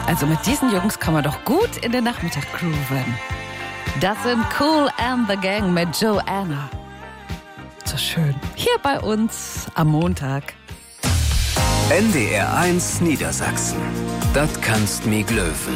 Also mit diesen Jungs kann man doch gut in den Nachmittag grooven. Das sind Kool and the Gang mit Joanna. So schön. Hier bei uns am Montag. NDR 1 Niedersachsen. Das kannst mi glöwen.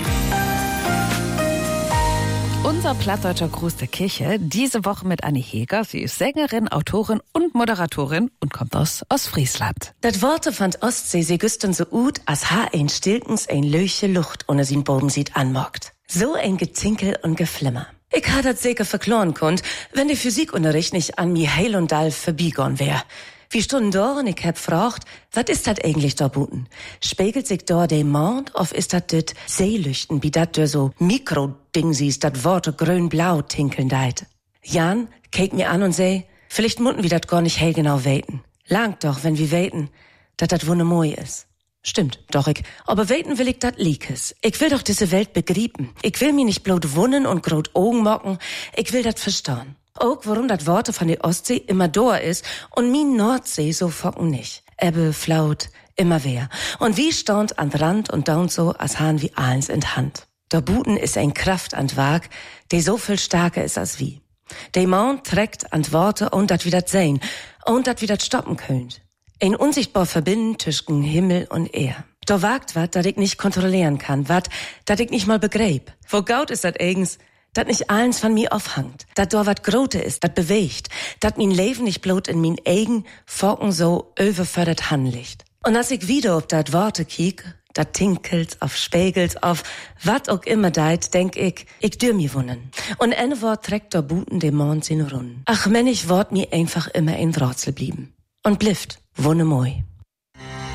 Unser plattdeutscher Gruß der Kirche, diese Woche mit Annie Heger. Sie ist Sängerin, Autorin und Moderatorin und kommt aus Ostfriesland. Dat Worte fand Ostsee sie güsten so ut, als ha ein Stilkens ein Löche Lucht ohne sin Boden sieht anmockt. So ein Getinkel und Geflimmer. Ich ha dat sicher verkloren konnt, wenn der Physikunterricht nicht an mi heil und all verbiegorn wär. Wie Stunden dort und ich hab gefragt, wat ist dat eigentlich da buten? Spiegelt sich da de Mond, of ist dat dit Seelüchten, wie dat der so Mikro-Dingsies, dat Worte grün-blau tinkeln deit? Jan keek mir an und sei, vielleicht mutten wir dat gar nicht hell genau weten. Langt doch, wenn wir weten, dat dat wunne moi is. Stimmt, doch ich. Aber weten will ich dat Liekes. Ich will doch diese Welt begrieben. Ich will mi nicht blot wunnen und grot Augen mocken. Ich will dat verstauen. Auch warum dat Worte von der Ostsee immer da ist und mi Nordsee so focken nicht. Ebbe, Flaut, immer wer. Und wie staunt an Rand und daunt so, als han wie eins in Hand. Da buten ist ein Kraft an Wag, die so viel stärker ist als wie. De Mond trägt an Worte und dat wie dat sehen und dat wie dat stoppen könnt. Ein unsichtbar Verbinden zwischen Himmel und Erd. Da wagt wat, dat ich nicht kontrollieren kann, wat, dat ich nicht mal begreip. Wo gaut ist dat eigens, dat nicht eins von mir aufhangt, dat da wat Grote ist, dat bewegt, dat min Leben nicht blot in min eigen Focken so überfördert handlicht. Und als ich wieder ob dat Worte kiek, dat tinkelt, auf Spiegels, auf wat auch immer deit, denk ich dür mi wunnen. Und ein Wort trägt da buten dem Mond sin Runnen. Ach, wenn ich Wort mir einfach immer ein Rätsel blieben. Und blifft, wunne moi.